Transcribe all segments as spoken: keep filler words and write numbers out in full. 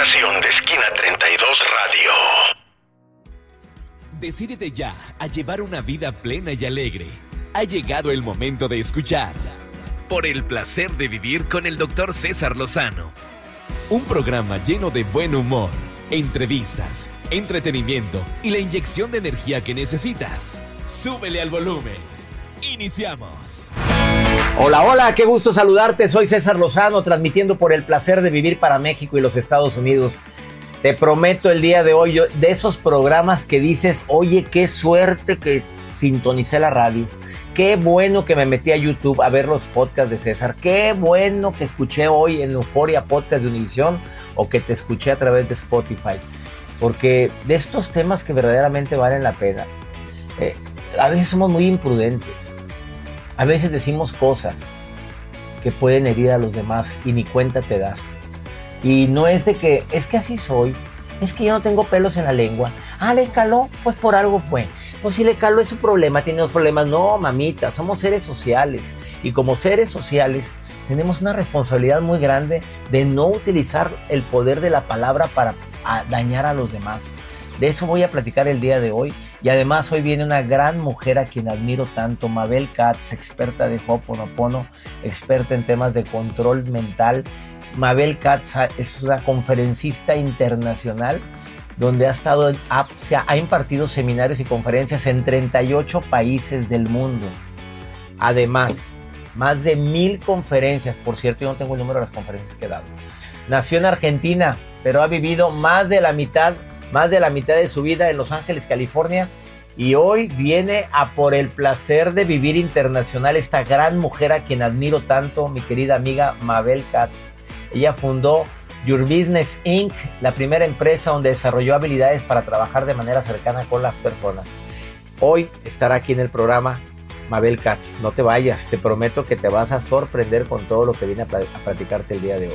estación de Esquina treinta y dos Radio. Decídete ya a llevar una vida plena y alegre. Ha llegado el momento de escuchar Por el placer de vivir con el doctor César Lozano. Un programa lleno de buen humor, entrevistas, entretenimiento y la inyección de energía que necesitas. Súbele al volumen. Iniciamos. Hola, hola, qué gusto saludarte. Soy César Lozano, transmitiendo por el placer de vivir para México y los Estados Unidos. Te prometo el día de hoy, yo, de esos programas que dices, oye, qué suerte que sintonicé la radio. Qué bueno que me metí a YouTube a ver los podcasts de César. Qué bueno que escuché hoy en Euforia Podcast de Univisión o que te escuché a través de Spotify. Porque de estos temas que verdaderamente valen la pena, eh, a veces somos muy imprudentes. A veces decimos cosas que pueden herir a los demás y ni cuenta te das. Y no es de que, es que así soy, es que yo no tengo pelos en la lengua. Ah, ¿le caló? Pues por algo fue. Pues si le caló es su problema, tiene dos problemas. No, mamita, somos seres sociales. Y como seres sociales tenemos una responsabilidad muy grande de no utilizar el poder de la palabra para a dañar a los demás. De eso voy a platicar el día de hoy. Y además hoy viene una gran mujer a quien admiro tanto, Mabel Katz, experta de Ho'oponopono, experta en temas de control mental. Mabel Katz es una conferencista internacional donde ha estado, ha, se ha, ha impartido seminarios y conferencias en treinta y ocho países del mundo. Además, más de mil conferencias. Por cierto, yo no tengo el número de las conferencias que he dado. Nació en Argentina, pero ha vivido más de la mitad, más de la mitad de su vida en Los Ángeles, California. Y hoy viene a por el placer de vivir internacional esta gran mujer a quien admiro tanto, mi querida amiga Mabel Katz. Ella fundó Your Business incorporated, la primera empresa donde desarrolló habilidades para trabajar de manera cercana con las personas. Hoy estará aquí en el programa Mabel Katz. No te vayas, te prometo que te vas a sorprender con todo lo que viene a, pl- a platicarte el día de hoy.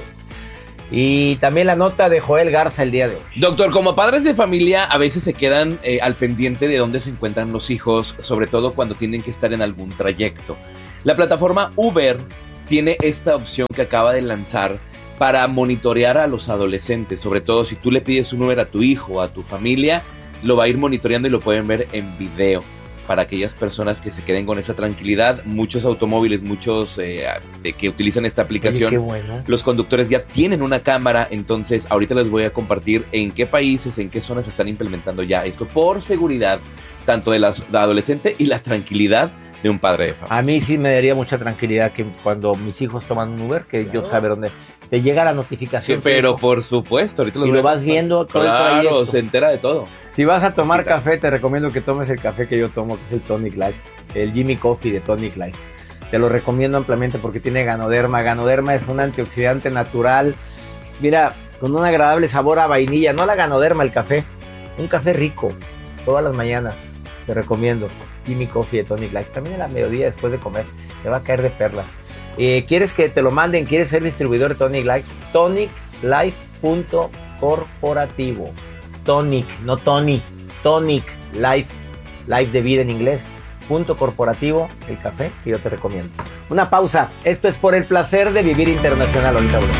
Y también la nota de Joel Garza el día de hoy. Doctor, como padres de familia a veces se quedan eh, al pendiente de dónde se encuentran los hijos, sobre todo cuando tienen que estar en algún trayecto. La plataforma Uber tiene esta opción que acaba de lanzar para monitorear a los adolescentes, sobre todo si tú le pides un Uber a tu hijo o a tu familia, lo va a ir monitoreando y lo pueden ver en video. Para aquellas personas que se queden con esa tranquilidad, muchos automóviles, muchos eh, que utilizan esta aplicación, Oye, qué bueno. Los conductores ya tienen una cámara, entonces ahorita les voy a compartir en qué países, en qué zonas están implementando ya esto por seguridad, tanto de la, la adolescente y la tranquilidad de un padre de familia. A mí sí me daría mucha tranquilidad que cuando mis hijos toman un Uber, que claro, yo saber dónde te llega la notificación. Sí, pero hijo, por supuesto, ahorita y lo vas viendo todo claro, el trayecto. Se entera de todo. Si vas a tomar Hospital. café, te recomiendo que tomes el café que yo tomo, que es el Tonic Life, el Jimmy Coffee de Tonic Life. Te lo recomiendo ampliamente porque tiene ganoderma. Ganoderma es un antioxidante natural. Mira, con un agradable sabor a vainilla. No la ganoderma, el café. Un café rico, todas las mañanas. Te recomiendo Jimmy Coffee de Tonic Life. También en la mediodía después de comer. Te va a caer de perlas. Eh, ¿Quieres que te lo manden? ¿Quieres ser distribuidor de Tonic Life? tonic life punto corporativo. Tonic, no Tony. Tonic Life, Life de vida en inglés. Punto corporativo, el café que yo te recomiendo. Una pausa. Esto es por el placer de vivir internacional. Ahorita volvemos.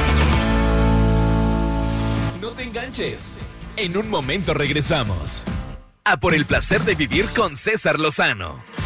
No te enganches. En un momento regresamos. A por el placer de vivir con César Lozano.